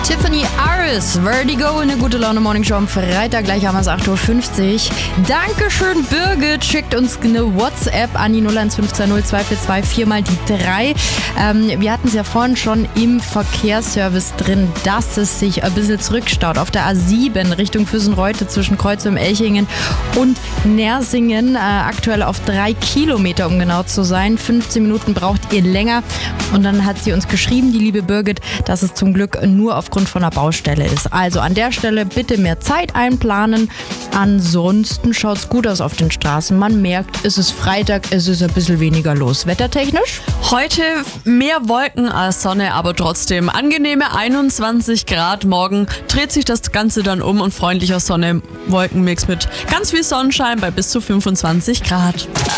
Tiffany Aris, Vertigo, eine gute Laune Morning Show am Freitag, gleich haben wir es 8.50 Uhr. Dankeschön, Birgit, schickt uns eine WhatsApp an die 0115 0242 4 mal die 3. Wir hatten es ja vorhin schon im Verkehrsservice drin, dass es sich ein bisschen zurückstaut. Auf der A7 Richtung Füssen-Reute zwischen Kreuzum-Elchingen und Nersingen, aktuell auf 3 Kilometer, um genau zu sein. 15 Minuten braucht ihr länger. Und dann hat sie uns geschrieben, die liebe Birgit, dass es zum Glück nur aufgrund von einer Baustelle ist. Also an der Stelle bitte mehr Zeit einplanen. Ansonsten schaut es gut aus auf den Straßen. Man merkt, es ist Freitag, es ist ein bisschen weniger los. Wettertechnisch? Heute mehr Wolken als Sonne, aber trotzdem angenehme 21 Grad. Morgen dreht sich das Ganze dann um und freundlicher Sonne-Wolkenmix mit ganz viel Sonnenschein bei bis zu 25 Grad.